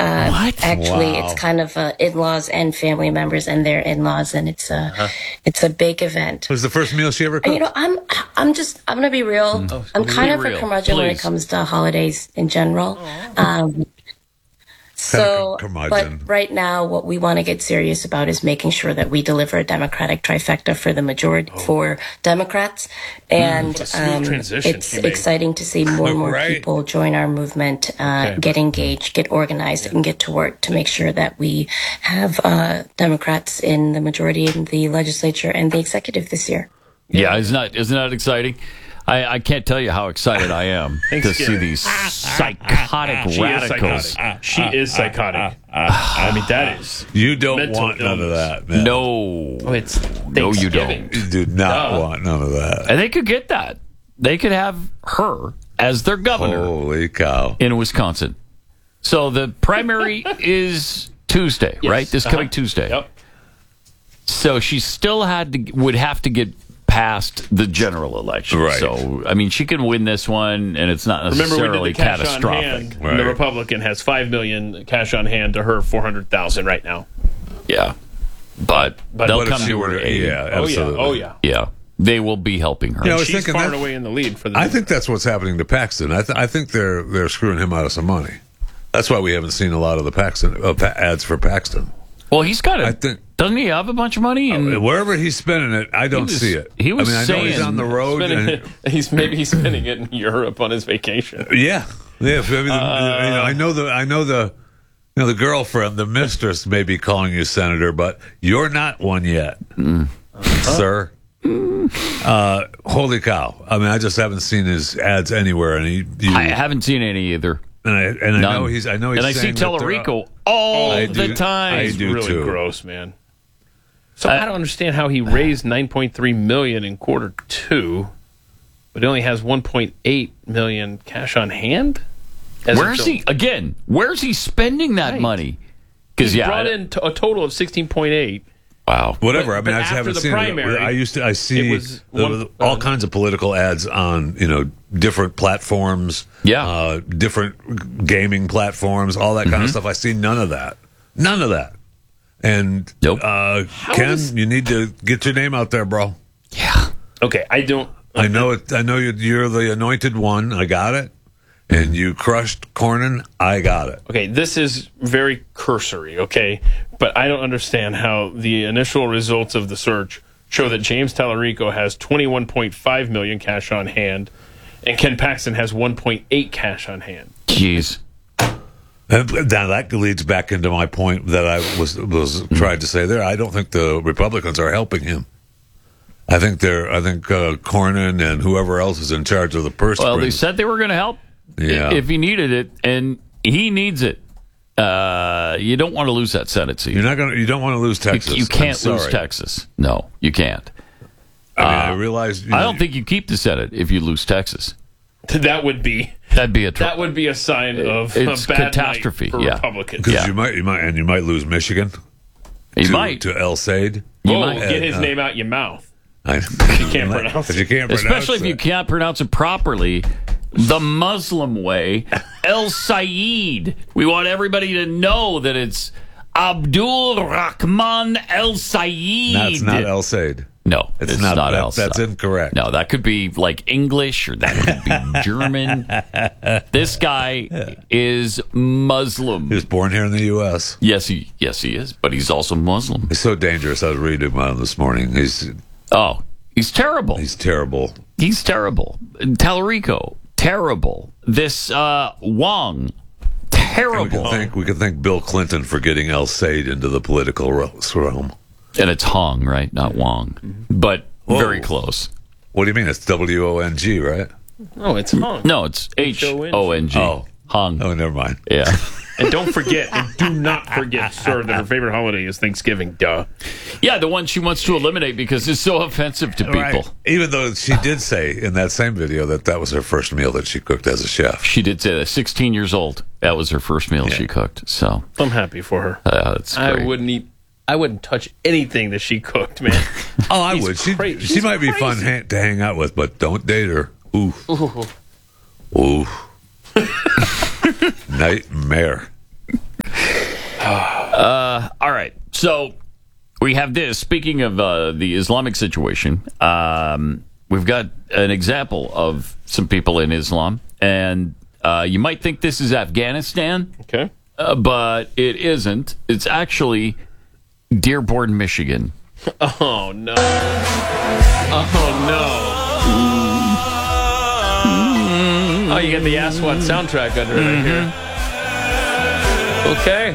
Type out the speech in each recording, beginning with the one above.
Actually, Wow. it's kind of in-laws and family members and their in-laws, and it's a big event. It was the first meal she ever cooked? You know, I'm gonna be real. I'm kind be of real, a curmudgeon when it please. comes to holidays in general. So, curmudgeon. but right now, what we want to get serious about is making sure that we deliver a Democratic trifecta for the majority for Democrats, and a smooth transition it's you made. exciting to see more and more Right. people join our movement, get engaged, get organized, and get to work to make sure that we have Democrats in the majority in the legislature and the executive this year. Yeah, isn't that exciting? I can't tell you how excited I am to see these psychotic radicals. She is psychotic. I mean, that is. You don't mental want none of illness. that, man. No. Oh, it's No, you Thanksgiving. don't. You do not Duh. want none of that. And they could get that. They could have her as their governor Holy cow. in Wisconsin. So the primary is Tuesday, Yes. right? This coming Tuesday. Yep. So she still would have to get past the general election. Right. So, I mean, she can win this one, and it's not Remember, necessarily we did the cash on catastrophic. hand. Right. The Republican has $5 million cash on hand to her 400,000 right now. Yeah. But they'll What if come she to were her to- aid. yeah, Oh absolutely. yeah. Oh yeah. Yeah. They will be helping her. You know, I was She's thinking far that- and away in the lead for the. I think that's what's happening to Paxton. I think they're screwing him out of some money. That's why we haven't seen a lot of the Paxton ads for Paxton. Well, he's got I think- doesn't he have a bunch of money? And Wherever he's spending it, I don't was- see it. he was I mean, I know he's saying- on the road. And, he's spending it in Europe on his vacation. yeah. I know the girlfriend, the mistress, may be calling you senator, but you're not one yet, sir. Holy cow! I mean, I just haven't seen his ads anywhere, and I haven't seen any either. I None. know he's. And I see saying that they're- Tellerico all I the do- time. I It's do really too. gross, man. So I don't understand how he raised $9.3 million in quarter two, but he only has $1.8 million cash on hand. Where's he spending that Right. money? Because He brought in a total of 16.8. wow. Whatever. But- I mean, but I just after haven't the seen primary, it. I see it was one- all kinds of political ads on different platforms. Yeah. Different gaming platforms, all that kind of stuff. I see none of that. None of that. And Nope. Ken, you need to get your name out there, bro. Yeah. Okay, I don't. I know it. I know you're the anointed one. I got it. And you crushed Cornyn. I got it. Okay, this is very cursory, okay? But I don't understand how the initial results of the search show that James Tallarico has 21.5 million cash on hand and Ken Paxton has 1.8 cash on hand. Jeez. And now that leads back into my point that I was trying to say there. I don't think the Republicans are helping him. I think Cornyn and whoever else is in charge of the purse Well, they strings. said they were going to help if he needed it, and he needs it. You don't want to lose that Senate seat. You don't want to lose Texas. You I'm can't lose sorry. Texas. No, you can't. I mean, I realize. I don't think you keep the Senate if you lose Texas. That would be That'd be a sign of It's a bad catastrophe, night for yeah. Republicans. because Yeah. you might lose Michigan. You to, might. to El Said. You Oh, might. get his name out your mouth. You can't pronounce it. You can't pronounce Especially if it. you can't pronounce it properly. The Muslim way, El Said. We want everybody to know that it's Abdul Rahman El Said. That's not El Said. No, it's not El Said. That's incorrect. No, that could be like English or that could be German. This guy is Muslim. He was born here in the U.S. Yes, he is, but he's also Muslim. He's so dangerous. I was reading about him this morning. He's Terrible. he's terrible. He's terrible. Tallarico, terrible. This Wong, terrible. We can thank Bill Clinton for getting El Said into the political realm. And it's Hong, right? Not Wong. But very close. What do you mean? It's W-O-N-G, right? Oh, it's Hong. No, it's H-O-N-G. Oh. Hong. Oh, never mind. Yeah. And don't forget, and do not forget, sir, that her favorite holiday is Thanksgiving. Duh. Yeah, the one she wants to eliminate because it's so offensive to people. Right. Even though she did say in that same video that was her first meal that she cooked as a chef. She did say that. 16 years old. That was her first meal she cooked. So I'm happy for her. that's great. I wouldn't touch anything that she cooked, man. Oh, I She's would. She she's might be fun crazy. to hang out with, but don't date her. Ooh. Ooh. Nightmare. All right. So we have this. Speaking of the Islamic situation, we've got an example of some people in Islam. And you might think this is Afghanistan. Okay. But it isn't. It's actually Dearborn, Michigan. Oh, no. Oh, no. Oh, you get the Aswad soundtrack under it, I hear. Okay.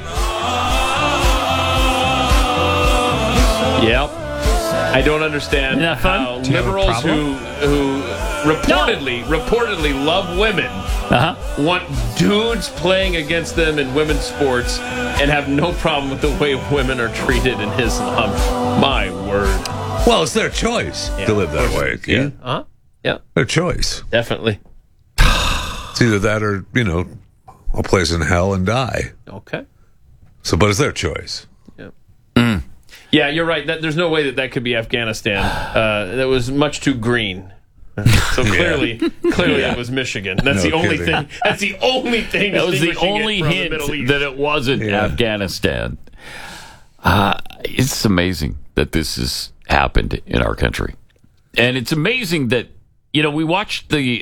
Yep. I don't understand Isn't that fun? how Do you have a liberals who reportedly love women want dudes playing against them in women's sports and have no problem with the way women are treated in Islam. My word. Well, it's their choice to live that way. Yeah. Uh-huh. Yeah. Their choice. Definitely. It's either that or, a place in hell and die. Okay. So, but it's their choice. Yeah. Yeah, you're right. There's no way that could be Afghanistan. That was much too green. So clearly, it was Michigan. That's No the only kidding. thing. That's the only thing. That was the distinguishing it only from the hint Middle East. that it wasn't Afghanistan. It's amazing that this has happened in our country. And it's amazing that, we watched the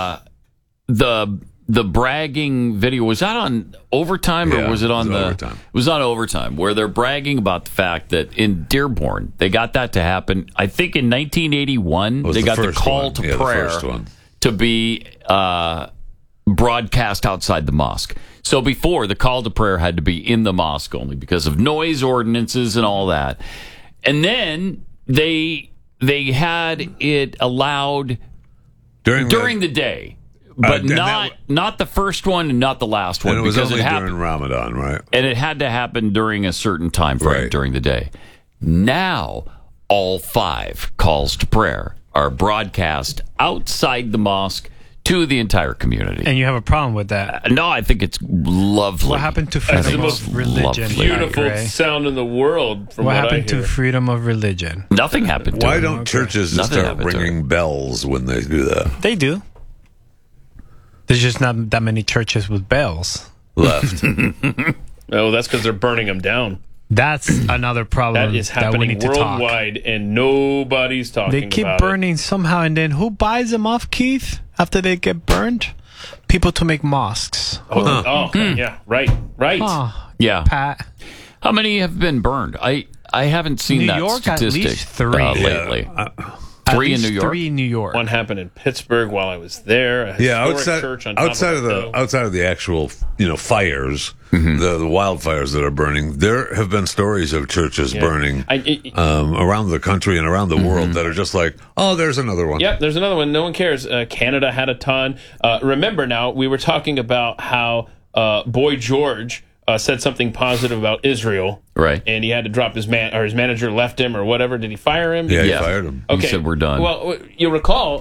bragging video. Was that on Overtime or Yeah, was it on it was the Overtime. It was on Overtime, where they're bragging about the fact that in Dearborn they got that to happen. I think in 1981 was they the got the first call one. to Yeah, the prayer first one. to be broadcast outside the mosque. So before, the call to prayer had to be in the mosque only because of noise ordinances and all that. And then they had it allowed during the day. But and not the first one and not the last one. And it was because only it happened, during Ramadan, right? and it had to happen during a certain time frame Right. during the day. Now, all 5 calls to prayer are broadcast outside the mosque to the entire community. And you have a problem with that. No, I think it's lovely. What happened to That's freedom the of most religion? lovely. Beautiful Gray? sound in the world. From What what happened I to hear. freedom of religion? Nothing happened to Why him. don't churches just Nothing start happened to ringing bells when they do that? They do. There's just not that many churches with bells. Left. Oh, that's because they're burning them down. That's another problem That is that we happening need to talk. worldwide, and nobody's talking They keep about burning somehow, and then who buys them off, Keith, after they get burned? People to make mosques. it. Yeah, right. Oh, Yeah. Pat. How many have been burned? I haven't seen New that York, at statistic least 3. lately. At 3 in least New York? 3 in New York. One happened in Pittsburgh while I was there. A Yeah, historic church on top outside of of a the hill. outside of the actual fires, Mm-hmm. the wildfires that are burning, there have been stories of churches burning around the country and around the Mm-hmm. world that are just like, oh, there's another one. Yep, there's another one. No one cares. Canada had a ton. Remember now, we were talking about how Boy George said something positive about Israel. Right. And he had to drop his his manager left him or whatever. Did he fire him? Yeah, he Yeah. fired him. He said we're done. Well, you'll recall,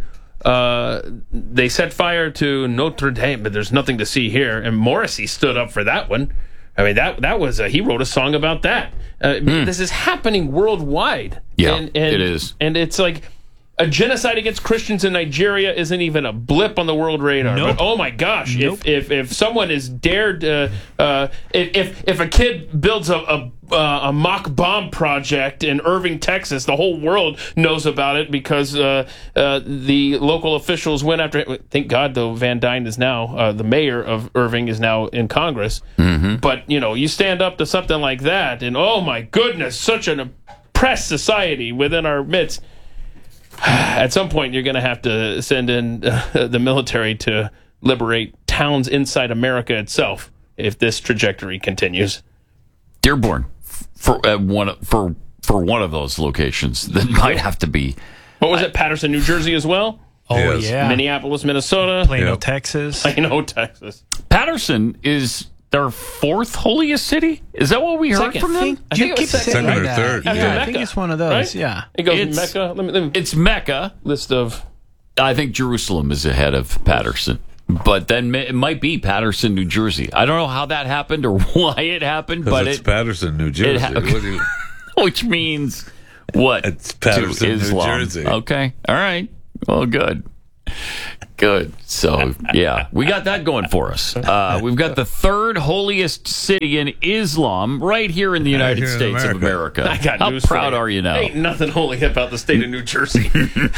they set fire to Notre Dame, but there's nothing to see here. And Morrissey stood up for that one. I mean, that was he wrote a song about that. This is happening worldwide. Yeah, and it is. And it's like a genocide against Christians in Nigeria isn't even a blip on the world radar. Nope. But oh my gosh, Nope. if someone is dared, if a kid builds a mock bomb project in Irving, Texas, the whole world knows about it because the local officials went after it. Thank God, though, Van Dyne is now the mayor of Irving is now in Congress. Mm-hmm. But you stand up to something like that, and oh my goodness, such an oppressed society within our midst. At some point, you're going to have to send in the military to liberate towns inside America itself if this trajectory continues. Dearborn for one of those locations that might have to be. What was it? Patterson, New Jersey, as well. Oh, Yes. yeah. Minneapolis, Minnesota. Plano, Yep. Texas. Plano, Texas. Patterson is their 4th holiest city. Is that what we heard Second. from them? I think it was Second or that. third, Yeah, yeah. I think it's one of those. Right? Yeah. It goes It's- Mecca. Let me It's Mecca. list of. I think Jerusalem is ahead of Patterson. But then it might be Patterson, New Jersey. I don't know how that happened or why it happened, but Because it's Patterson, New Jersey. happened. What do you- which means what? It's Patterson, to New Islam. Jersey. Okay. All right. Well, good. Good. So, yeah, we got that going for us. We've got the third holiest city in Islam right here in the United here in States of America. I got How news for proud are you now? Ain't nothing holy about the state of New Jersey.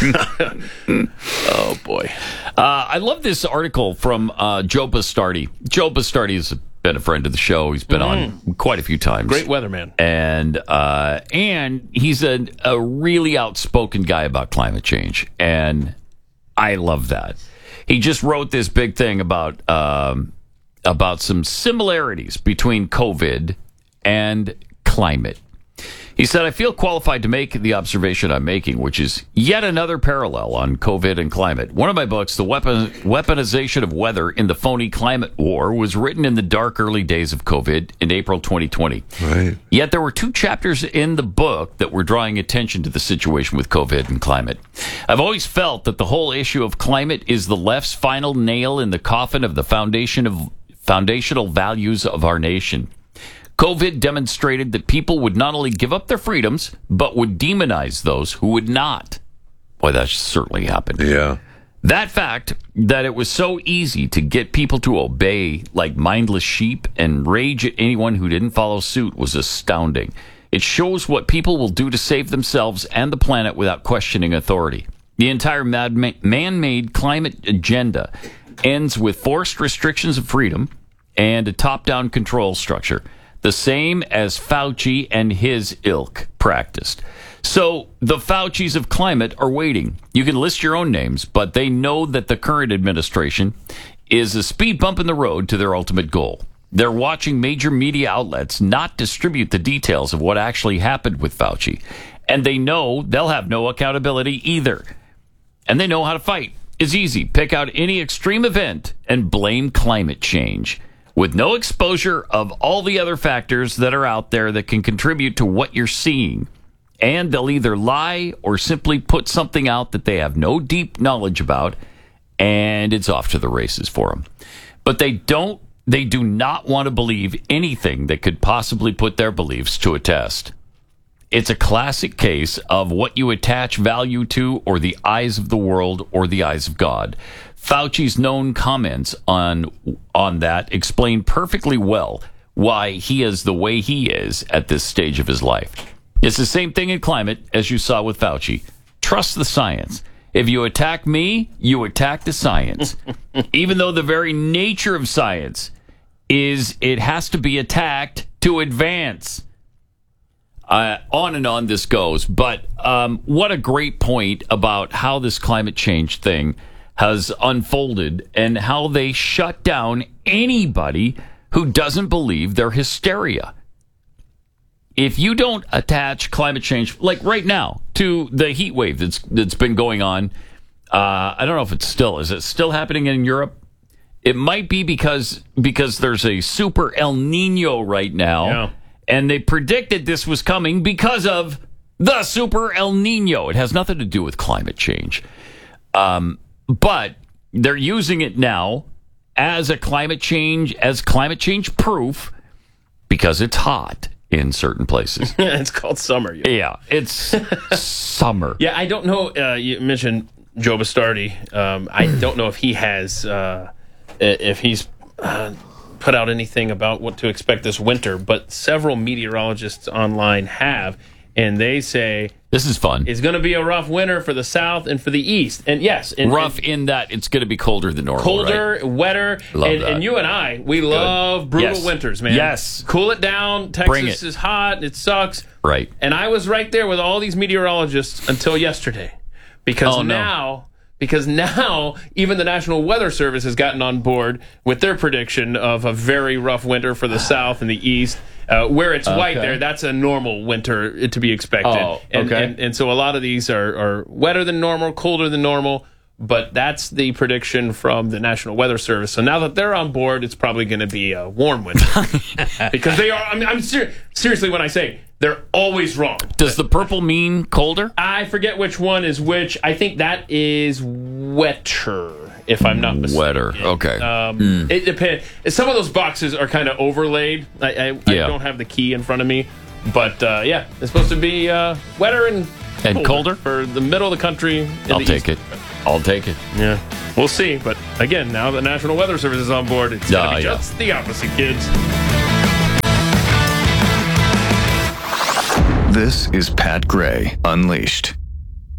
Oh, boy. I love this article from Joe Bastardi. Joe Bastardi has been a friend of the show. He's been on quite a few times. Great weatherman. And he's a really outspoken guy about climate change. And I love that. He just wrote this big thing about some similarities between COVID and climate. He said, I feel qualified to make the observation I'm making, which is yet another parallel on COVID and climate. One of my books, The Weaponization of Weather in the Phony Climate War, was written in the dark early days of COVID in April 2020. Right. Yet there were 2 chapters in the book that were drawing attention to the situation with COVID and climate. I've always felt that the whole issue of climate is the left's final nail in the coffin of the foundational values of our nation. COVID demonstrated that people would not only give up their freedoms, but would demonize those who would not. Boy, that certainly happened. Yeah. That fact that it was so easy to get people to obey like mindless sheep and rage at anyone who didn't follow suit was astounding. It shows what people will do to save themselves and the planet without questioning authority. The entire man-made climate agenda ends with forced restrictions of freedom and a top-down control structure, the same as Fauci and his ilk practiced. So the Faucis of climate are waiting. You can list your own names, but they know that the current administration is a speed bump in the road to their ultimate goal. They're watching major media outlets not distribute the details of what actually happened with Fauci. And they know they'll have no accountability either. And they know how to fight. It's easy. Pick out any extreme event and blame climate change, with no exposure of all the other factors that are out there that can contribute to what you're seeing. And they'll either lie or simply put something out that they have no deep knowledge about, and it's off to the races for them. But they do not want to believe anything that could possibly put their beliefs to a test. It's a classic case of what you attach value to, or the eyes of the world, or the eyes of God. Fauci's known comments on that explain perfectly well why he is the way he is at this stage of his life. It's the same thing in climate as you saw with Fauci. Trust the science. If you attack me, you attack the science. Even though the very nature of science is it has to be attacked to advance. On and on this goes. But what a great point about how this climate change thing has unfolded and how they shut down anybody who doesn't believe their hysteria. If you don't attach climate change, like right now, to the heat wave that's been going on, I don't know if is it still happening in Europe? It might be because there's a super El Nino right now. Yeah. And they predicted this was coming because of the super El Nino. It has nothing to do with climate change. But they're using it now as climate change proof because it's hot in certain places. It's called summer. Yeah, it's summer. Yeah, I don't know. You mentioned Joe Bastardi. I don't know if he has, if he's put out anything about what to expect this winter, but several meteorologists online have, and they say this is fun. It's going to be a rough winter for the South and for the East. And yes, rough in that it's going to be colder than normal. Colder, right? wetter, and you and I, we love brutal winters, man. Yes, cool it down. Texas is hot. It sucks. Right. And I was right there with all these meteorologists until yesterday, because now even the National Weather Service has gotten on board with their prediction of a very rough winter for the South and the East. Where it's white there, that's a normal winter to be expected. Oh, okay. And so a lot of these are wetter than normal, colder than normal, but that's the prediction from the National Weather Service. So now that they're on board, it's probably going to be a warm winter. Because they are, I'm seriously when I say they're always wrong. Does the purple mean colder? I forget which one is which. I think that is wetter, if I'm not mistaken. Wetter, okay. It depends. Some of those boxes are kind of overlaid. I don't have the key in front of me. But, it's supposed to be wetter and colder for the middle of the country. I'll take it. I'll take it. Yeah, we'll see. But again, now the National Weather Service is on board, it's going to be just the opposite, kids. This is Pat Gray Unleashed.